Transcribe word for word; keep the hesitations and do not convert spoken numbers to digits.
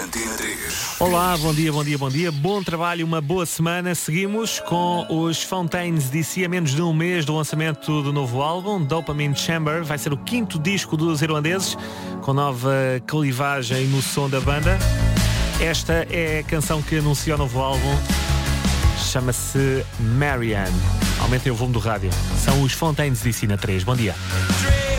Antena três. Olá, bom dia, bom dia, bom dia. Bom trabalho, uma boa semana. Seguimos com os Fontaines D C a menos de um mês do lançamento do novo álbum, Dopamine Chamber. Vai ser o quinto disco dos irlandeses, com nova clivagem no som da banda. Esta é a canção que anuncia o novo álbum. Chama-se Marianne. Aumentem o volume do rádio. São os Fontaines D C na três. Bom dia.